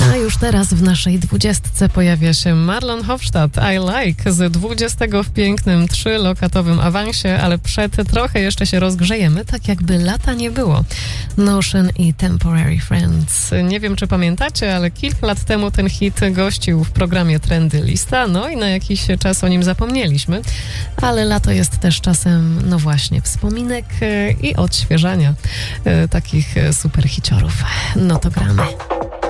A już teraz w naszej 20 pojawia się Marlon Hofstadt, I Like, z 20 w pięknym 3-lokatowym awansie, ale przed trochę jeszcze się rozgrzejemy, tak jakby lata nie było. Notion i Temporary Friends. Nie wiem, czy pamiętacie, ale kilka lat temu ten hit gościł w programie Trendy Lista, no i na jakiś czas o nim zapomnieliśmy, ale lato jest też czasem, no właśnie, wspominek i odświeżania takich super hiciorów. No to gramy.